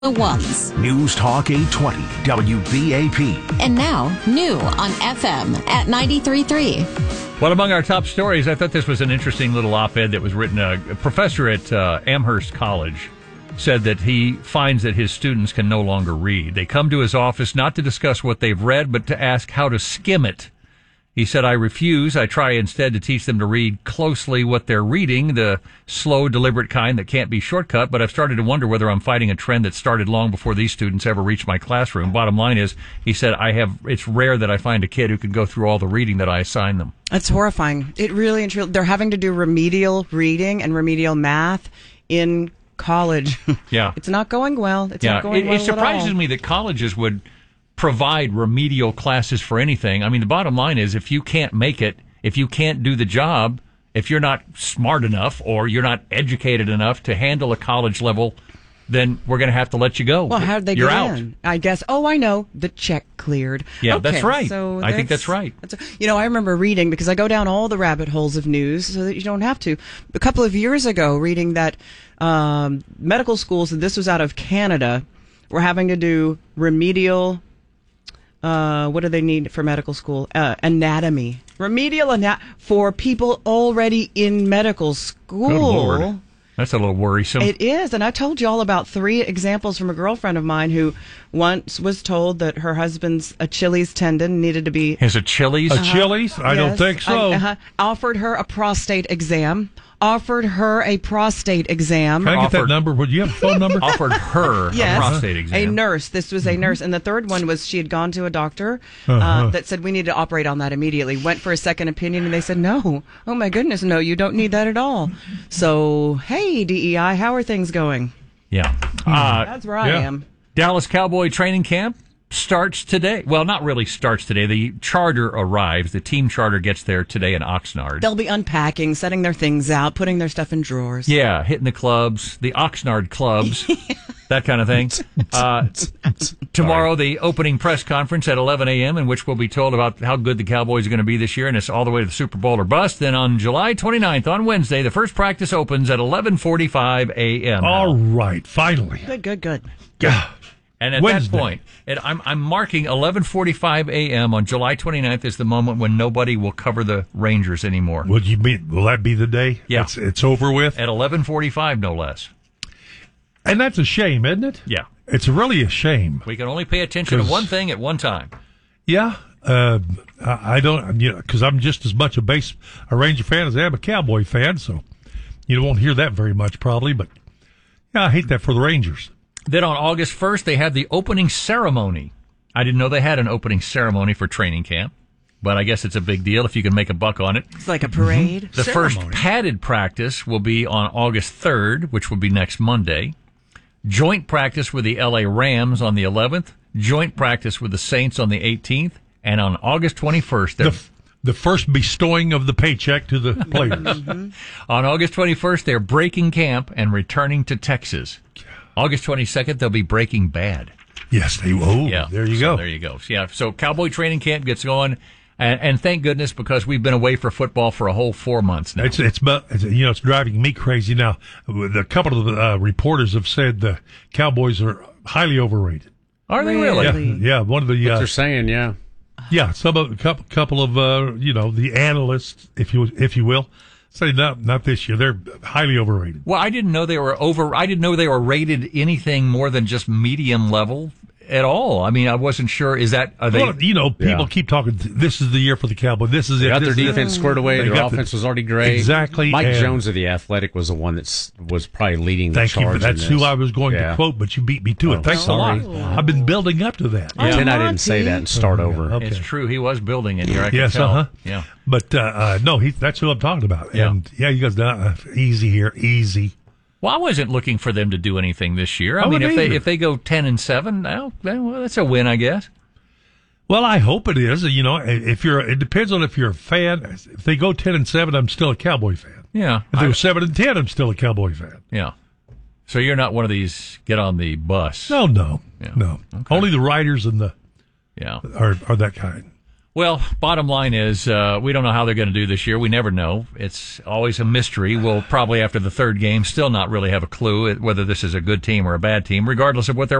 The ones. News Talk 820, WBAP. And now, new on FM at 93.3. Well, among our top stories, I thought this was an interesting little op-ed that was written. A professor at Amherst College said that he finds that his students can no longer read. They come to his office not to discuss what they've read, but to ask how to skim it. He said, I refuse. I try instead to teach them to read closely what they're reading, the slow, deliberate kind that can't be shortcut. But I've started to wonder whether I'm fighting a trend that started long before these students ever reached my classroom. Bottom line is, he said, it's rare that I find a kid who can go through all the reading that I assign them. It's horrifying. It really and truly, they're having to do remedial reading and remedial math in college. Yeah. It's not going well. It's not going well it surprises me that colleges would provide remedial classes for anything. I mean, the bottom line is, if you can't make it, if you can't do the job, if you're not smart enough or you're not educated enough to handle a college level, then we're going to have to let you go. Well, how'd they You're get out. in? I guess, I know, the check cleared. Yeah, okay, that's right. So I think that's right. I remember reading, because I go down all the rabbit holes of news so that you don't have to. A couple of years ago, reading that medical schools, and this was out of Canada, were having to do remedial what do they need for medical school? Anatomy. Remedial for people already in medical school. Good Lord. That's a little worrisome. It is. And I told you all about 3 examples from a girlfriend of mine who once was told that her husband's Achilles tendon needed to be... His Achilles? Achilles? I don't think so. Offered her a prostate exam. Offered her a prostate exam. Can I get that number? Would you have a phone number? Offered her a prostate exam. A nurse. This was a nurse. And the third one was she had gone to a doctor that said, we need to operate on that immediately. Went for a second opinion, and they said, no. Oh, my goodness, no, you don't need that at all. So, hey, DEI, how are things going? Yeah. That's where I am. Dallas Cowboy training camp starts today. Well, not really starts today. The charter arrives. The team charter gets there today in Oxnard. They'll be unpacking, setting their things out, putting their stuff in drawers. Yeah, hitting the clubs, the Oxnard clubs, that kind of thing. Tomorrow, the opening press conference at 11 a.m., in which we'll be told about how good the Cowboys are going to be this year, and it's all the way to the Super Bowl or bust. Then on July 29th, on Wednesday, the first practice opens at 11:45 a.m. All right, finally. Good. Yeah. And at Wednesday. that point, I'm marking 11:45 a.m. on July 29th as the moment when nobody will cover the Rangers anymore. Will that be the day? Yeah. It's over with? At 11:45, no less. And that's a shame, isn't it? Yeah. It's really a shame. We can only pay attention to one thing at one time. Yeah. I don't, because I'm just as much a Ranger fan as I am a Cowboy fan, so you won't hear that very much probably, but yeah, I hate that for the Rangers. Then on August 1st, they have the opening ceremony. I didn't know they had an opening ceremony for training camp, but I guess it's a big deal if you can make a buck on it. It's like a parade. The first padded practice will be on August 3rd, which will be next Monday. Joint practice with the LA Rams on the 11th. Joint practice with the Saints on the 18th. And on August 21st, the first bestowing of the paycheck to the players. On August 21st, they're breaking camp and returning to Texas. August 22nd, they'll be Breaking Bad. Yes, they will. Yeah, there you go. There you go. Yeah, so Cowboy training camp gets going, and thank goodness, because we've been away for football for a whole 4 months now. It's driving me crazy now. A couple of reporters have said the Cowboys are highly overrated. Are they really? Yeah. One of the what they're saying, yeah. Yeah, couple of the analysts, if you will. Say not this year. They're highly overrated. Well, I didn't know they were I didn't know they were rated anything more than just medium level at all. I mean, I wasn't sure. Are they? Well, people keep talking. This is the year for the Cowboys. This is it. They got their defense squared away. Their offense was already great. Exactly. Mike Jones of the Athletic was the one that was probably leading the charge. Thank you. That's who I was going to quote, but you beat me to it. Thanks a lot. I've been building up to that. Yeah. Then I didn't say that and start over. Okay. It's true. He was building it here. I can tell. Yeah. But no, that's who I'm talking about. Yeah. And you guys, easy here, easy. Well, I wasn't looking for them to do anything this year. I mean, if they go 10-7, well, that's a win, I guess. Well, I hope it is. It depends on if you're a fan. If they go 10-7, I'm still a Cowboy fan. Yeah. If they go 7-10, I'm still a Cowboy fan. Yeah. So you're not one of these get on the bus. No. Yeah. No. Okay. Only the writers and are that kind. Well, bottom line is we don't know how they're going to do this year. We never know. It's always a mystery. We'll probably, after the third game, still not really have a clue whether this is a good team or a bad team, regardless of what their